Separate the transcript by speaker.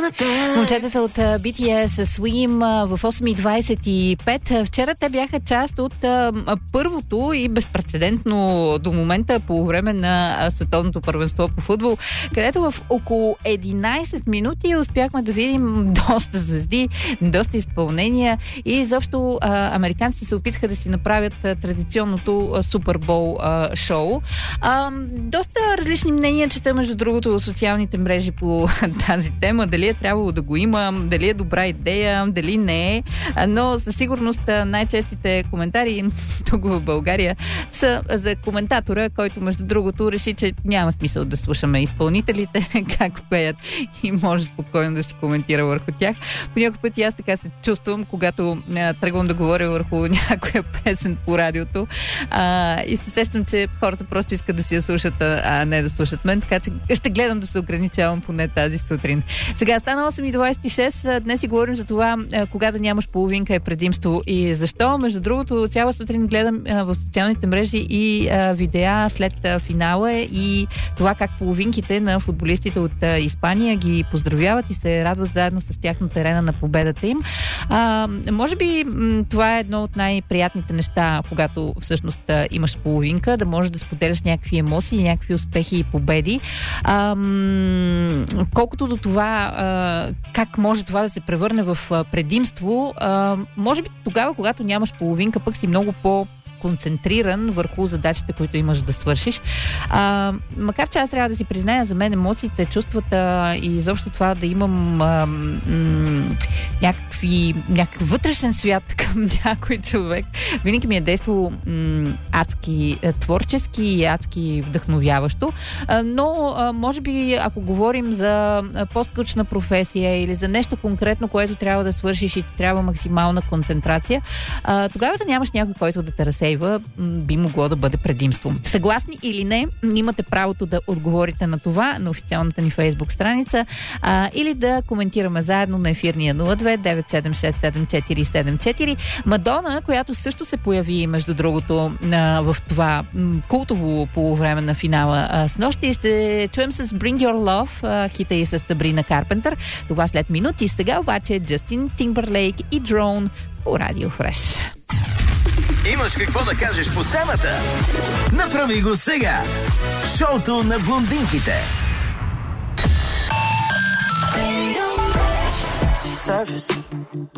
Speaker 1: Момчетата от BTS Swim в 8:25. Вчера те бяха част от първото и безпрецедентно до момента по време на световното първенство по футбол, където в около 11 минути успяхме да видим доста звезди, доста изпълнения и изобщо американците се опитаха да си направят традиционното Супербол шоу. Доста различни мнения чета, между другото, в социалните мрежи по тази тема. Дали е трябвало да го има, дали е добра идея, дали не е. Но със сигурност най-честите коментари тук в България са за коментатора, който между другото реши, че няма смисъл да слушаме изпълнителите как пеят и може спокойно да си коментира върху тях. По някакъв път и аз така се чувствам, когато тръгвам да говоря върху някоя песен по радиото и се сещам, че хората просто искат да си я слушат, а не да слушат мен, така че ще гледам да се ограничавам поне тази сутрин. Сега стана 8:26. Днес си говорим за това кога да нямаш половинка е предимство и защо. Между другото, цяла сутрин гледам в социалните мрежи и видеа след финала и това как половинките на футболистите от Испания ги поздравяват и се радват заедно с тях на терена на победата им. Може би това е едно от най-приятните неща, когато всъщност имаш половинка, да можеш да споделяш някакви емоции, някакви успехи и победи. Колкото до това как може това да се превърне в предимство, може би тогава, когато нямаш половинка, пък си много концентриран върху задачите, които имаш да свършиш. Макар че аз трябва да си призная, за мен емоциите, чувствата и изобщо това да имам някакъв вътрешен свят към някой човек, винаги ми е действало адски творчески и адски вдъхновяващо. Но може би, ако говорим за по-скучна професия или за нещо конкретно, което трябва да свършиш и ти трябва максимална концентрация, тогава да нямаш някой, който да те разсейва, би могло да бъде предимство. Съгласни или не, имате правото да отговорите на това на официалната ни Фейсбук страница или да коментираме заедно на ефирния 02-976-7474. Мадона, която също се появи, между другото, в това култово полувреме на финала снощи. Ще чуем с Bring Your Love, хита и с Сабрина Карпентър. Това след минути. Сега обаче Джастин Тимбърлейк и Drone по Радио Фреш.
Speaker 2: Имаш какво да кажеш по темата? Направи го сега! Шоуто на блондинките.
Speaker 3: Surface